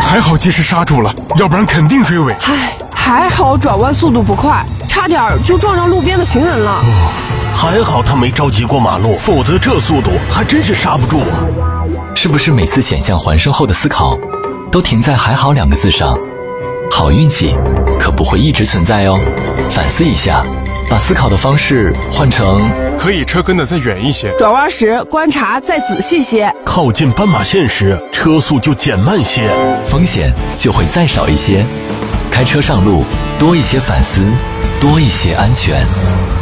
还好及时刹住了，要不然肯定追尾。 唉，还好转弯速度不快，差点就撞上路边的行人了。 还好他没着急过马路，否则这速度还真是刹不住啊。 是不是每次险象环生后的思考都停在还好2个字上？好运气可不会一直存在哦，反思一下，把思考的方式换成可以车跟得再远一些， 转弯时观察再仔细些， 靠近斑马线时车速就减慢些， 风险就会再少一些。开车上路多一些反思，多一些安全。